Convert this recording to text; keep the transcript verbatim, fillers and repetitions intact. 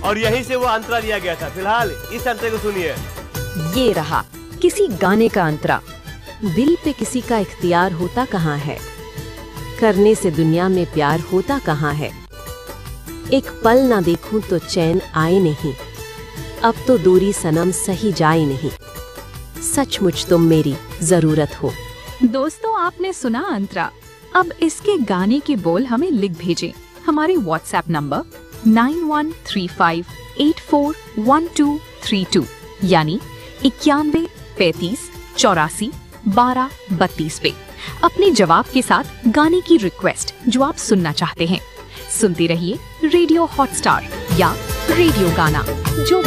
और यहीं से वो अंतरा लिया गया था। फिलहाल इस अंतरे को सुनिए। ये रहा किसी गाने का अंतरा। दिल पे किसी का इख्तियार होता कहाँ है, करने से दुनिया में प्यार होता कहाँ है। एक पल ना देखूं तो चैन आए नहीं, अब तो दूरी सनम सही जाए नहीं, सचमुच तुम मेरी जरूरत हो। दोस्तों, आपने सुना अंतरा। अब इसके गाने के बोल हमें लिख भेजें हमारे WhatsApp number nine one three five eight four one two three to यानी इक्यानवे पैंतीस चौरासी बारह बत्तीस पे अपने जवाब के साथ गाने की रिक्वेस्ट जो आप सुनना चाहते हैं। सुनते रहिए रेडियो हॉटस्टार या रेडियो गाना, जो